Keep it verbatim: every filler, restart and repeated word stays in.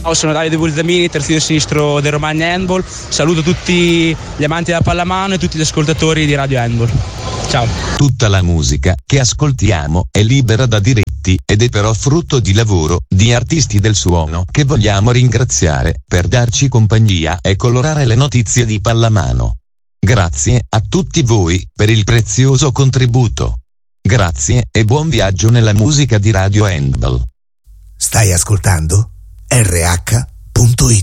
Sono Davide Bulzamini, terzino sinistro del Romagna Handball. Saluto tutti gli amanti della pallamano e tutti gli ascoltatori di Radio Handball. Ciao. Tutta la musica che ascoltiamo è libera da diritti ed è però frutto di lavoro di artisti del suono che vogliamo ringraziare per darci compagnia e colorare le notizie di pallamano. Grazie a tutti voi per il prezioso contributo. Grazie e buon viaggio nella musica di Radio Handball. Stai ascoltando R H punto it.